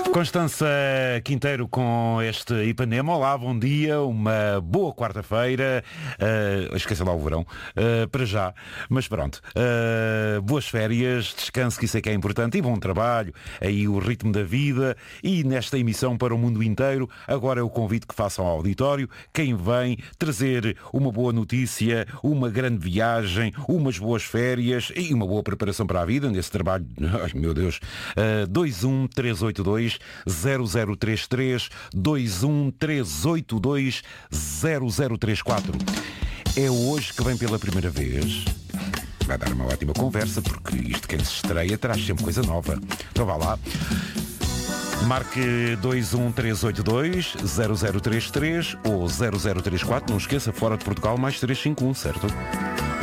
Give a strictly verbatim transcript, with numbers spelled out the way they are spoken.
Constança Quinteiro com este Ipanema. Olá, bom dia, uma boa quarta-feira. Uh, esqueça lá o verão, uh, para já, mas pronto. Uh, boas férias, descanso, que isso é que é importante, e bom trabalho, aí o ritmo da vida, e nesta emissão para o mundo inteiro. Agora eu convido que façam ao auditório quem vem trazer uma boa notícia, uma grande viagem, umas boas férias e uma boa preparação para a vida nesse trabalho. Ai, meu Deus. Uh, dois um três oito dois zero zero três três, dois um três oito dois zero zero três quatro. É hoje que vem pela primeira vez. Vai dar uma ótima conversa, porque isto, quem se estreia, traz sempre coisa nova. Então vá lá. Marque dois um três oito dois zero zero três três ou zero zero três quatro. Não esqueça, fora de Portugal, mais três cinco um, certo?